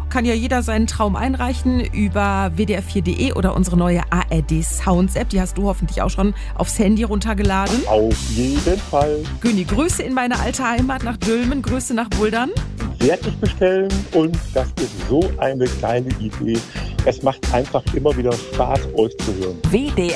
kann ja jeder seinen Traum einreichen über wdr4.de oder unsere neue ARD Sounds App. Die hast du hoffentlich auch schon aufs Handy runtergeladen. Auf jeden Fall. Güni, Grüße in meine alte Heimat nach Dülmen, Grüße nach Buldern. Werde ich bestellen und das ist so eine geile Idee. Es macht einfach immer wieder Spaß, euch zu hören. WDR